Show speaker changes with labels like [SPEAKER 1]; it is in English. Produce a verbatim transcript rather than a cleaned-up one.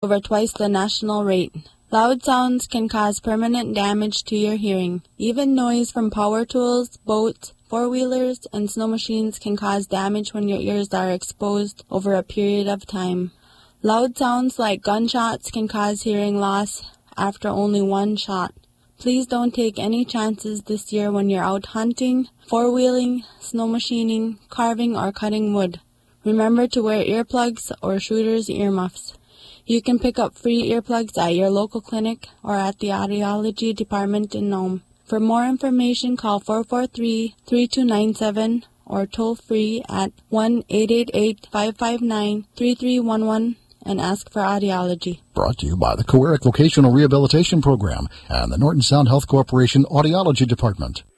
[SPEAKER 1] over twice the national rate. Loud sounds can cause permanent damage to your hearing. Even noise from power tools, boats, four-wheelers, and snow machines can cause damage when your ears are exposed over a period of time. Loud sounds like gunshots can cause hearing loss after only one shot. Please don't take any chances this year when you're out hunting, four-wheeling, snow machining, carving, or cutting wood. Remember to wear earplugs or shooter's earmuffs. You can pick up free earplugs at your local clinic or at the audiology department in Nome. For more information, call four four three, three two nine seven or toll free at one eight eight eight, five five nine, three three one one and ask for audiology.
[SPEAKER 2] Brought to you by the Coeric Vocational Rehabilitation Program and the Norton Sound Health Corporation Audiology Department.